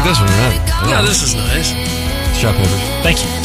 this one, right? Yeah, this is nice. Shop over. Thank you.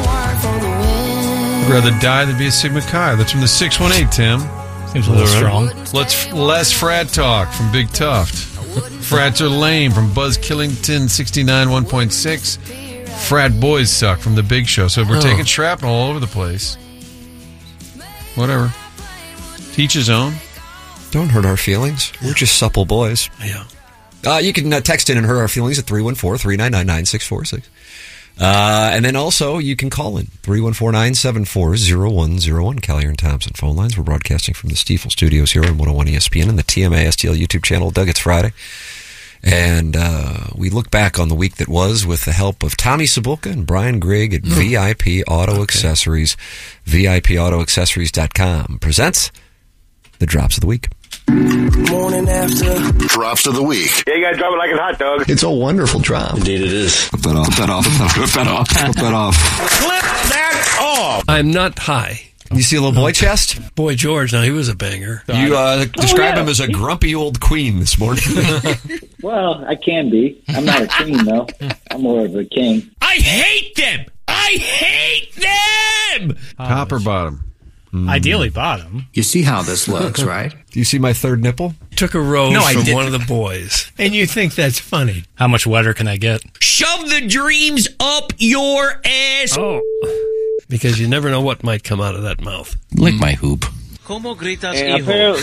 I'd rather die than be a Sigma Chi. That's from the 618, Tim. Seems a little strong. Less frat talk from Big Tuft. Frats are lame from Buzz Killington 69 1.6. Frat boys suck from The Big Show. So we're taking shrapnel all over the place. Whatever. Teach his own. Don't hurt our feelings. We're just supple boys. Yeah. You can text in and hurt our feelings at 314-399-9646. And then also, you can call in 314-974-0101. Callier and Thompson phone lines. We're broadcasting from the Stiefel Studios here on 101 ESPN and the TMA STL YouTube channel. Doug, it's Friday. And we look back on the week that was with the help of Tommy Cibulka and Brian Grigg at VIP Auto Accessories. VIPAutoAccessories.com presents the Drops of the Week. Morning after. Drops of the week. Yeah, you gotta drop it like a hot dog. It's a wonderful drop. Indeed it is. Flip that off. Flip that off. Flip that off. Flip that off. Flip that off. I'm not high. You see a little boy chest? Boy George, now he was a banger. You describe him as a grumpy old queen this morning. Well, I can be. I'm not a queen, though. I'm more of a king. I hate them! I hate them! Top or bottom? Ideally bottom. You see how this looks, right? Do you see my third nipple? Took a rose No, I from didn't. one of the boys. And you think that's funny. How much wetter can I get? Shove the dreams up your ass! Oh. Because you never know what might come out of that mouth. Lick my hoop. Como gritas, hijo?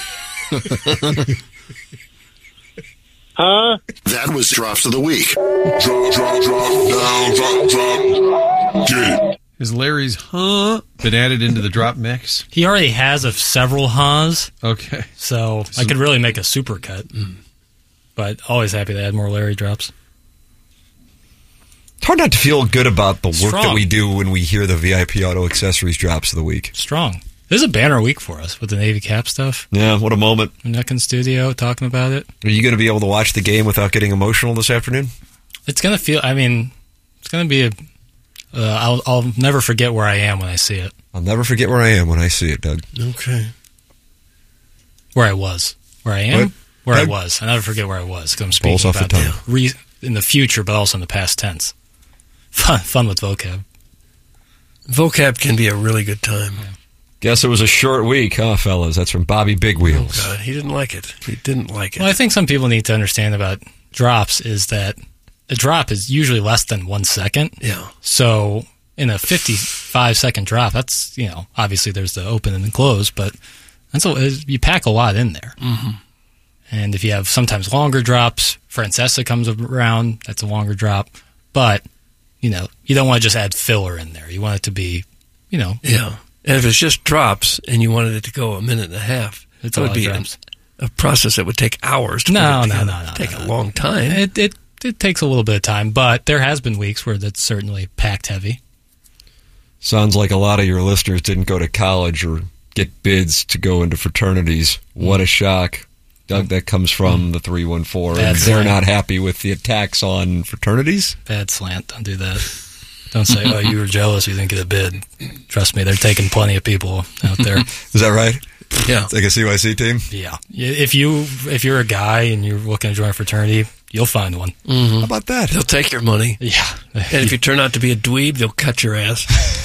Huh? That was Drops of the Week. Drop, down, drop. Get it. Is Larry's been added into the drop mix? He already has several ha's, Okay. so I could really make a super cut. But always happy to add more Larry drops. It's hard not to feel good about the work Strong. that we do when we hear the VIP Auto Accessories Drops of the Week. Strong. This is a banner week for us with the Navy Cap stuff. Yeah, what a moment. We're not in studio talking about it. Are you going to be able to watch the game without getting emotional this afternoon? It's going to feel, it's going to be I'll never forget where I am when I see it. I'll never forget where I am when I see it, Doug. Okay. Where I was. Where I am? What? Where Doug? I was. I never forget where I was because I'm Balls speaking off the about tongue. in the future, but also in the past tense. Fun with vocab. Vocab can be a really good time. Yeah. Guess it was a short week, huh, fellas? That's from Bobby Big Wheels. Oh, God, he didn't like it. He didn't like it. Well, I think some people need to understand about drops is that a drop is usually less than 1 second. Yeah. So in a 55-second drop, that's, obviously there's the open and the close, but you pack a lot in there. Mm-hmm. And if you have sometimes longer drops, Francesa comes around, that's a longer drop. But, you don't want to just add filler in there. You want it to be, Yeah. And if it's just drops and you wanted it to go a minute and a half, It's that a would lot be of drops. a process that would take hours to No. take a long time. It takes a little bit of time, but there has been weeks where that's certainly packed heavy. Sounds like a lot of your listeners didn't go to college or get bids to go into fraternities. What a shock. Doug, that comes from the 314. Bad They're slant. not happy with the attacks on fraternities? Bad slant. Don't do that. Don't say, oh, you were jealous you didn't get a bid. Trust me, they're taking plenty of people out there. Is that right? Yeah. It's like a CYC team? Yeah. If you're a guy and you're looking to join a fraternity, you'll find one. How about that? They'll take your money. Yeah. And if you turn out to be a dweeb, they'll cut your ass.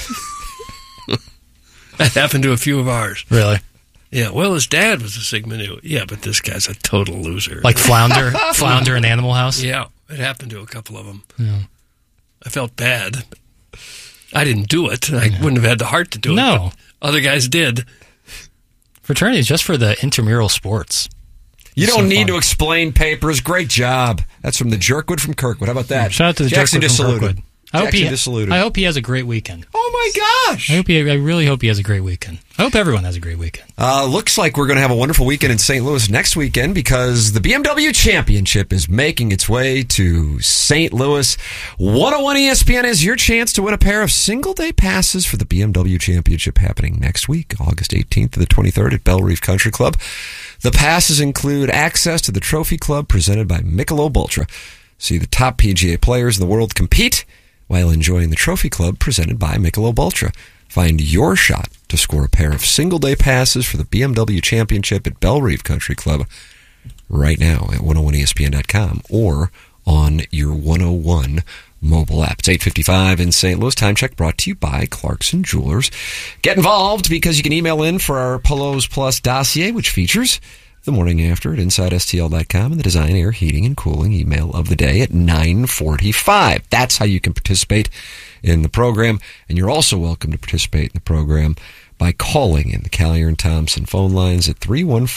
That happened to a few of ours. Really? Yeah, well, his dad was a Sigma Nu. Yeah, but this guy's a total loser. Like Flounder in Animal House? Yeah, it happened to a couple of them. Yeah. I felt bad. I didn't do it. I wouldn't have had the heart to do it. No. But other guys did. Fraternity is just for the intramural sports. You don't So need fun. to explain papers. Great job. That's from the Jerkwood from Kirkwood. How about that? Shout out to the Jackson Jerkwood from dissoluded. Kirkwood. Jackson dissoluded. I hope he has a great weekend. Oh my gosh! I really hope he has a great weekend. I hope everyone has a great weekend. Looks like we're going to have a wonderful weekend in St. Louis next weekend because the BMW Championship is making its way to St. Louis. 101 ESPN is your chance to win a pair of single-day passes for the BMW Championship happening next week, August 18th to the 23rd at Belle Reef Country Club. The passes include access to the Trophy Club presented by Michelob Ultra. See the top PGA players in the world compete while enjoying the Trophy Club presented by Michelob Ultra. Find your shot to score a pair of single-day passes for the BMW Championship at Belle Reef Country Club right now at 101ESPN.com or on your 101 mobile app. It's 8:55 in St. Louis. Time check brought to you by Clarkson Jewelers. Get involved because you can email in for our Pillows Plus dossier, which features the morning after at InsideSTL.com and the Design, Air, Heating, and Cooling email of the day at 9:45. That's how you can participate in the program. And you're also welcome to participate in the program by calling in the Callier and Thompson phone lines at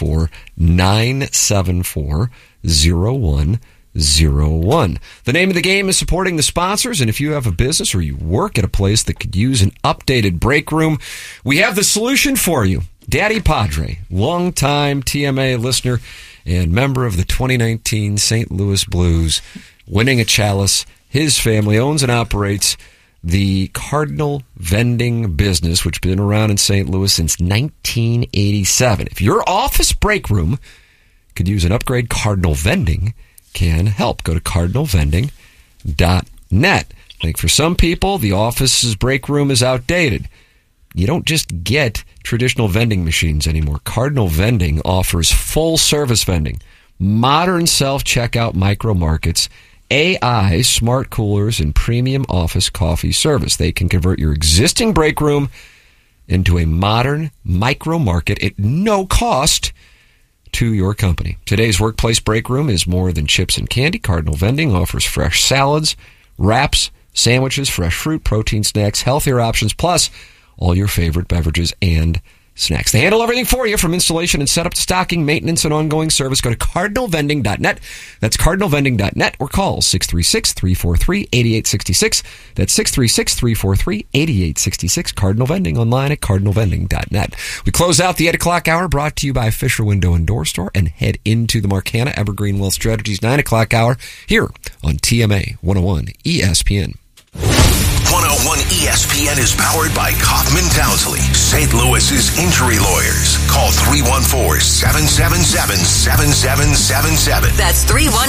314-974-0101. The name of the game is supporting the sponsors, and if you have a business or you work at a place that could use an updated break room, we have the solution for you. Daddy Padre, longtime TMA listener and member of the 2019 St. Louis Blues, winning a chalice. His family owns and operates the Cardinal Vending business, which has been around in St. Louis since 1987. If your office break room could use an upgrade, Cardinal Vending can help. Go to cardinalvending.net. I think for some people, the office's break room is outdated. You don't just get traditional vending machines anymore. Cardinal Vending offers full-service vending, modern self-checkout micro markets, AI smart coolers, and premium office coffee service. They can convert your existing break room into a modern micro market at no cost to your company. Today's workplace break room is more than chips and candy. Cardinal Vending offers fresh salads, wraps, sandwiches, fresh fruit, protein snacks, healthier options, plus all your favorite beverages and snacks. They handle everything for you, from installation and setup to stocking, maintenance, and ongoing service. Go to cardinalvending.net. That's cardinalvending.net, or call 636-343-8866. That's 636-343-8866. Cardinal Vending, online at cardinalvending.net. We close out the 8 o'clock hour, brought to you by Fisher Window and Door Store, and head into the Marcana Evergreen Wealth Strategies 9 o'clock hour here on TMA 101 ESPN. 101 ESPN is powered by Kaufman Townsley, St. Louis's injury lawyers. Call 314-777-7777. That's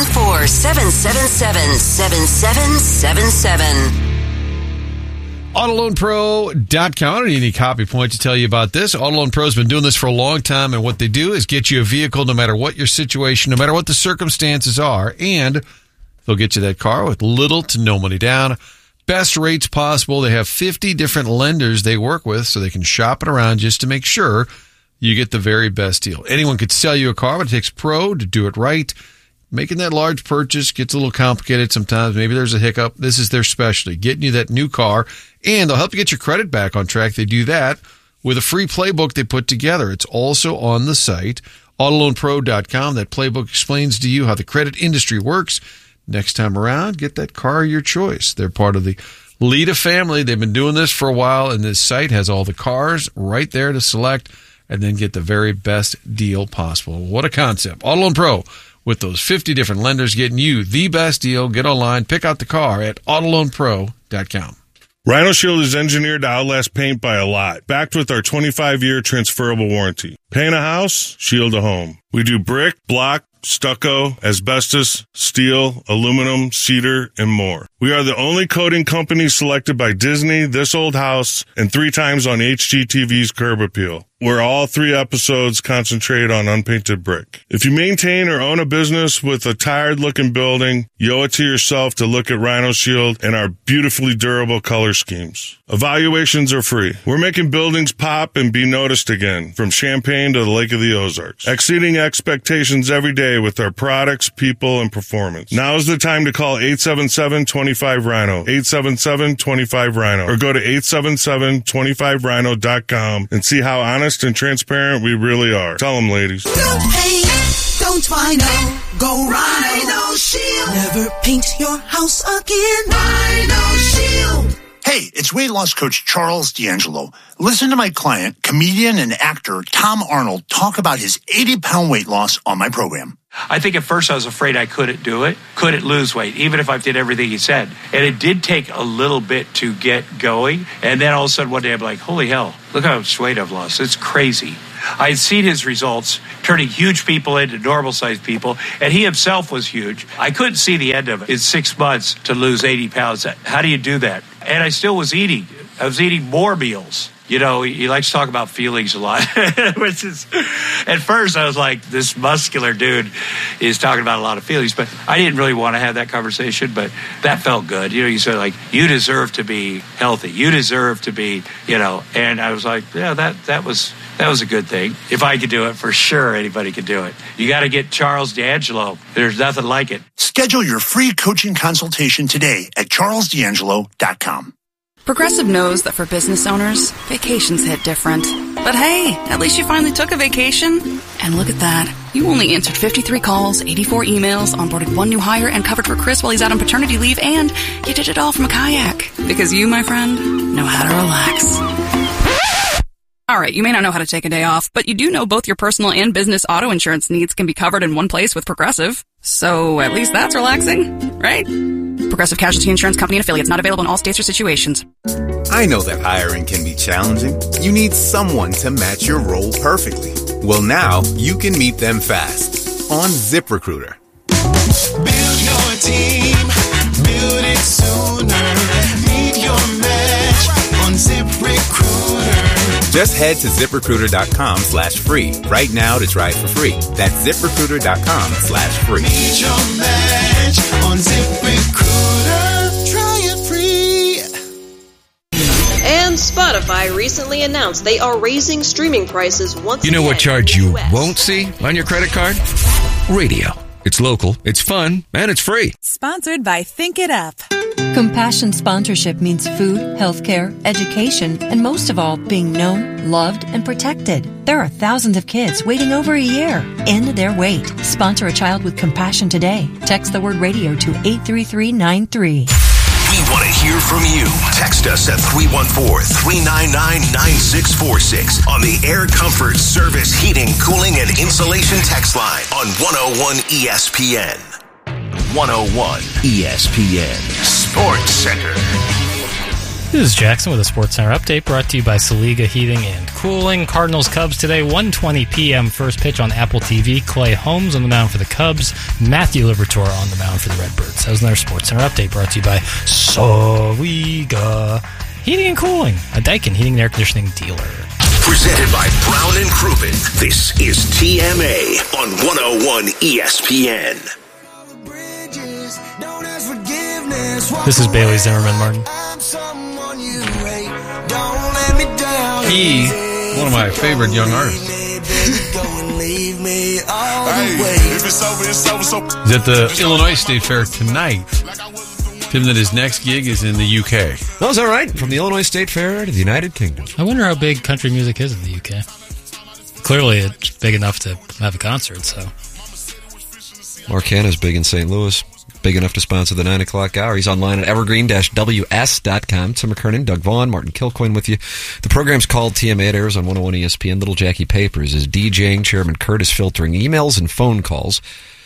314-777-7777. AutoLoanPro.com. I don't need any copy point to tell you about this. AutoLoan Pro's been doing this for a long time, and what they do is get you a vehicle no matter what your situation, no matter what the circumstances are, and they'll get you that car with little to no money down. Best rates possible. They have 50 different lenders they work with, so they can shop it around just to make sure you get the very best deal. Anyone could sell you a car, but it takes pro to do it right. Making that large purchase gets a little complicated sometimes. Maybe there's a hiccup. This is their specialty, getting you that new car, and they'll help you get your credit back on track. They do that with a free playbook they put together. It's also on the site, AutoLoanPro.com. That playbook explains to you how the credit industry works. Next time around, get that car of your choice. They're part of the Lita family. They've been doing this for a while, and this site has all the cars right there to select and then get the very best deal possible. What a concept. Auto Loan Pro, with those 50 different lenders, getting you the best deal. Get online, pick out the car at AutoLoanPro.com. Rhino Shield is engineered to outlast paint by a lot, backed with our 25-year transferable warranty. Paint a house, shield a home. We do brick, block, stucco, asbestos, steel, aluminum, cedar, and more. We are the only coating company selected by Disney, This Old House, and 3 times on HGTV's Curb Appeal, where all 3 episodes concentrate on unpainted brick. If you maintain or own a business with a tired-looking building, you owe it to yourself to look at Rhino Shield and our beautifully durable color schemes. Evaluations are free. We're making buildings pop and be noticed again, from Champaign to the Lake of the Ozarks, exceeding expectations every day with our products, people, and performance. Now is the time to call 877-25-RHINO, 877-25-RHINO, or go to 877-25rhino.com and see how honest and transparent we really are. Tell them, ladies. Don't paint, don't Rhino, go Rhino Shield. Never paint your house again. Rhino Shield. Hey, it's weight loss coach Charles D'Angelo. Listen to my client, comedian and actor Tom Arnold, talk about his 80-pound weight loss on my program. I think at first I was afraid I couldn't do it, couldn't lose weight, even if I did everything he said. And it did take a little bit to get going. And then all of a sudden one day I'm like, holy hell, look how much weight I've lost. It's crazy. I had seen his results, turning huge people into normal-sized people, and he himself was huge. I couldn't see the end of it. In 6 months to lose 80 pounds. How do you do that? And I still was eating. I was eating more meals. You know, he likes to talk about feelings a lot, which is, at first I was like, this muscular dude is talking about a lot of feelings, but I didn't really want to have that conversation, but that felt good. You know, you said like, you deserve to be healthy. You deserve to be, you know, and I was like, yeah, that was a good thing. If I could do it, for sure anybody could do it. You got to get Charles D'Angelo. There's nothing like it. Schedule your free coaching consultation today at charlesdangelo.com. Progressive knows that for business owners, vacations hit different. But hey, at least you finally took a vacation. And look at that. You only answered 53 calls, 84 emails, onboarded one new hire, and covered for Chris while he's out on paternity leave, and you did it all from a kayak. Because you, my friend, know how to relax. All right, you may not know how to take a day off, but you do know both your personal and business auto insurance needs can be covered in one place with Progressive. So at least that's relaxing, right? Progressive Casualty Insurance Company and Affiliates, not available in all states or situations. I know that hiring can be challenging. You need someone to match your role perfectly. Well, now you can meet them fast on ZipRecruiter. Build your team, build it sooner. Meet your match on ZipRecruiter. Just head to ZipRecruiter.com/free right now to try it for free. That's ZipRecruiter.com/free. Meet your match on ZipRecruiter. Try it free. And Spotify recently announced they are raising streaming prices once You know again what charge in the you US. won't see on your credit card? Radio. It's local, it's fun, and it's free. Sponsored by Think It Up. Compassion sponsorship means food, healthcare, education, and most of all, being known, loved, and protected. There are thousands of kids waiting over a year. End their wait. Sponsor a child with compassion today. Text the word radio to 83393. We want to hear from you. Text us at 314-399-9646 on the Air Comfort Service Heating, Cooling, and Insulation text line on 101 ESPN. 101 ESPN Sports Center. This is Jackson with a Sports Center update brought to you by Saliga Heating and Cooling. Cardinals Cubs today, 1:20 p.m. first pitch on Apple TV. Clay Holmes on the mound for the Cubs. Matthew Liberatore on the mound for the Redbirds. That was another Sports Center update brought to you by Saliga Heating and Cooling, a Daikin heating and air conditioning dealer. Presented by Brown and Crouppen. This is TMA on 101 ESPN. This is Bailey Zimmerman, Martin. He, one of my favorite young artists. He's at the Illinois State Fair tonight. Tim, that his next gig is in the UK. Oh, is that right? From the Illinois State Fair to the United Kingdom. I wonder how big country music is in the UK. Clearly, it's big enough to have a concert, so. Mark Hanna's big in St. Louis. Big enough to sponsor the 9 o'clock hour. He's online at evergreen-ws.com. Tim McKernan, Doug Vaughn, Martin Kilcoyne with you. The program's called TMA. It airs on 101 ESPN. Little Jackie Papers is DJing. Chairman Curtis filtering emails and phone calls.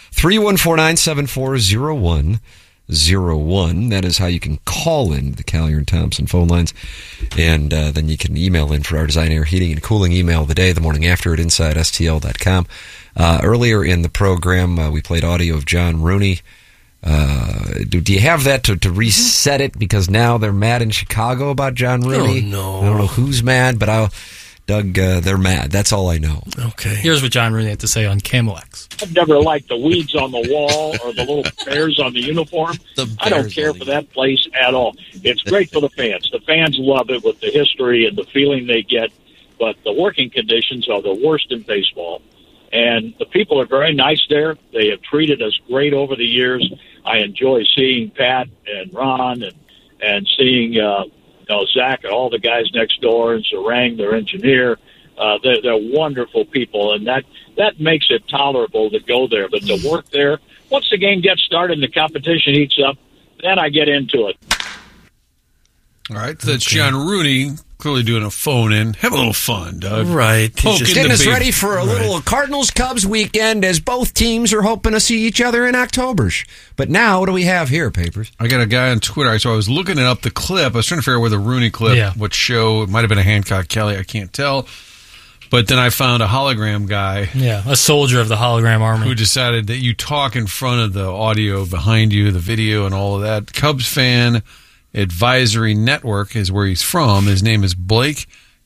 314-974-0101. That is how you can call in the Collier and Thompson phone lines. And then you can email in for our Design Air Heating and Cooling email of the day, the morning after at InsideSTL.com. Earlier in the program, we played audio of John Rooney. Do you have that to reset it? Because now they're mad in Chicago about John Rooney. Oh, no. I don't know who's mad, but Doug, they're mad. That's all I know. Okay. Here's what John Rooney had to say on KMOX. I've never liked the weeds on the wall or the little bears on the uniform. I don't care for that place at all. It's great for the fans. The fans love it with the history and the feeling they get, but the working conditions are the worst in baseball. And the people are very nice there. They have treated us great over the years. I enjoy seeing Pat and Ron and seeing Zach and all the guys next door and Sarang, their engineer. They're wonderful people, and that makes it tolerable to go there. But to work there, once the game gets started and the competition heats up, then I get into it. All right, so that's John Rooney clearly doing a phone-in. Have a little fun, Doug. Right. Getting us ready for a little Cardinals-Cubs weekend as both teams are hoping to see each other in October. But now, what do we have here, Papers? I got a guy on Twitter, so I was looking up the clip. I was trying to figure out where the Rooney clip, what show. It might have been a Hancock Kelly, I can't tell. But then I found a hologram guy. Yeah, a soldier of the hologram army. Who decided that you talk in front of the audio behind you, the video and all of that. Cubs fan Advisory Network is where he's from. His name is Blake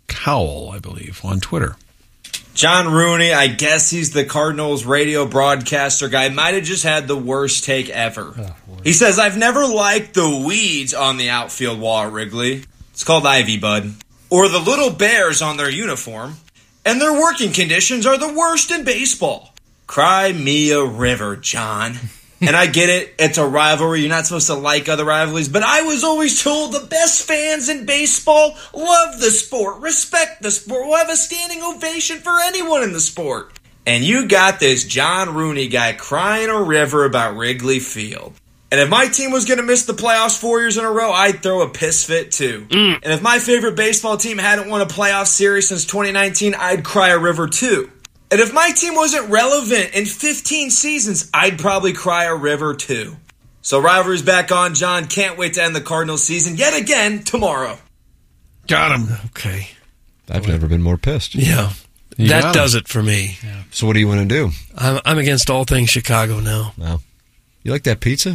Cowell, I believe, on Twitter. John Rooney, I guess he's the Cardinals radio broadcaster guy, might have just had the worst take ever. He says, I've never liked the weeds on the outfield wall at Wrigley. It's called ivy, bud. Or the little bears on their uniform. And their working conditions are the worst in baseball. Cry me a river, John. And I get it, it's a rivalry, you're not supposed to like other rivalries, but I was always told the best fans in baseball love the sport, respect the sport, will have a standing ovation for anyone in the sport. And you got this John Rooney guy crying a river about Wrigley Field. And if my team was going to miss the playoffs 4 years in a row, I'd throw a piss fit too. And if my favorite baseball team hadn't won a playoff series since 2019, I'd cry a river too. And if my team wasn't relevant in 15 seasons, I'd probably cry a river too. So rivalry's back on, John. Can't wait to end the Cardinals season yet again tomorrow. Got him. Okay. I've never been more pissed. Yeah. That does it for me. Yeah. So what do you want to do? I'm against all things Chicago now. Wow. You like that pizza?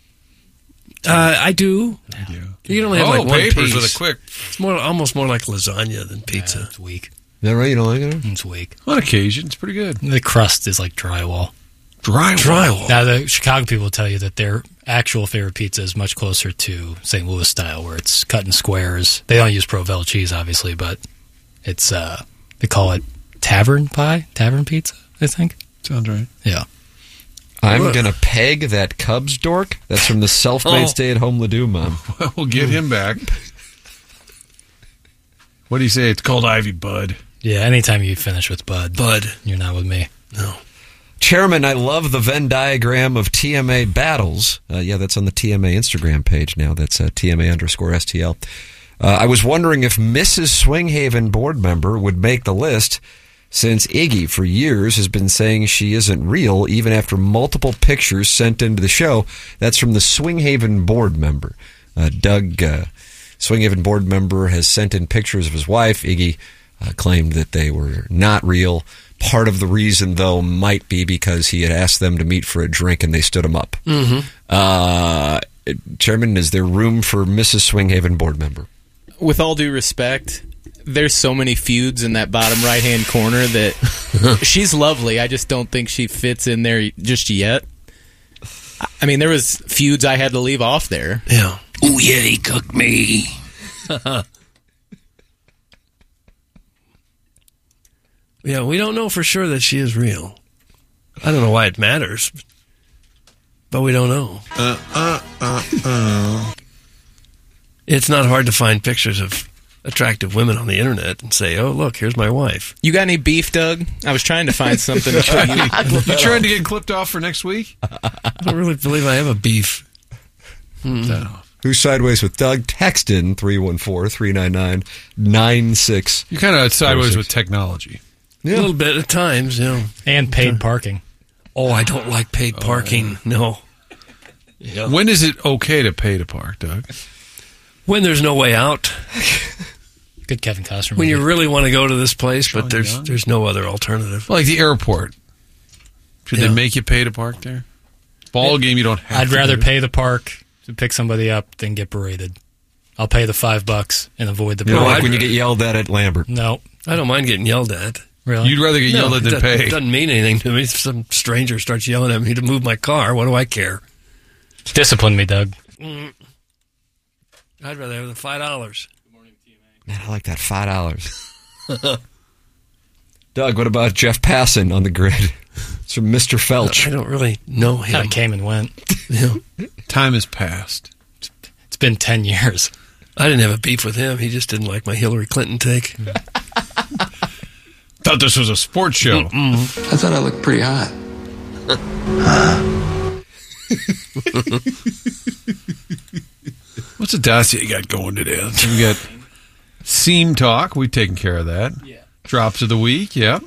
I do. You can only have like one papers piece. with a quick. It's almost more like lasagna than pizza. It's weak. Is that right? You don't like it? It's weak. On occasion, it's pretty good. The crust is like drywall. Drywall. Now, the Chicago people will tell you that their actual favorite pizza is much closer to St. Louis style, where it's cut in squares. They don't use Provel cheese, obviously, but it's they call it tavern pizza, I think. Sounds right. Yeah. I'm going to peg that Cubs dork. That's from the self-made stay-at-home Ledoux mom. Well, we'll get him back. What do you say? It's called Ivy, bud. Yeah, anytime you finish with bud, you're not with me. No. Chairman, I love the Venn diagram of TMA battles. Yeah, that's on the TMA Instagram page now. That's TMA_STL. I was wondering if Mrs. Swinghaven board member would make the list, since Iggy for years has been saying she isn't real even after multiple pictures sent into the show. That's from the Swinghaven board member. Doug, Swinghaven board member, has sent in pictures of his wife. Iggy claimed that they were not real. Part of the reason, though, might be because he had asked them to meet for a drink and they stood him up. Chairman, is there room for Mrs. Swinghaven board member? With all due respect, there's so many feuds in that bottom right-hand corner that she's lovely. I just don't think she fits in there just yet. I mean, there was feuds I had to leave off there. Yeah. Oh, yeah, he cooked me. Yeah, we don't know for sure that she is real. I don't know why it matters, but we don't know. It's not hard to find pictures of attractive women on the internet and say, oh, look, here's my wife. You got any beef, Doug? I was trying to find something to show you. You trying to get clipped off for next week? I don't really believe I have a beef. Who's sideways with Doug? Text in 314-399-96. You're kind of sideways with technology. Yeah. A little bit at times, yeah. And paid parking. Oh, I don't like paid parking. No. Yeah. When is it okay to pay to park, Doug? When there's no way out. Good Kevin Costner. When you really want to go to this place, but there's no other alternative. Like the airport. Should they make you pay to park there? Ball game, you don't have I'd rather pay the park to pick somebody up than get berated. I'll pay the $5 and avoid the parade. You don't like when you get yelled at Lambert? No. I don't mind getting yelled at. Really? You'd rather get yelled at than pay. It doesn't mean anything to me. If some stranger starts yelling at me to move my car, what do I care? Discipline me, Doug. I'd rather have the $5. Man, I like that $5. Doug, what about Jeff Passan on the grid? It's from Mr. Felch. I don't really know him. Kind of came and went. Yeah. Time has passed. It's been 10 years. I didn't have a beef with him. He just didn't like my Hillary Clinton take. Thought this was a sports show. I thought I looked pretty hot. What's the dossier you got going today? We got Seam Talk. We've taken care of that. Yeah. Drops of the week. Yep.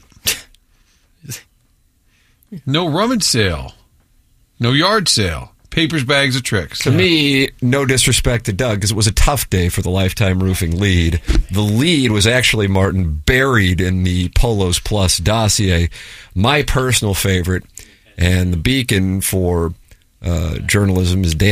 No rummage sale. No yard sale. Papers, bags of tricks. To me, no disrespect to Doug, because it was a tough day for the Lifetime Roofing lead. The lead was actually, Martin, buried in the Polos Plus dossier. My personal favorite, and the beacon for journalism, is Dan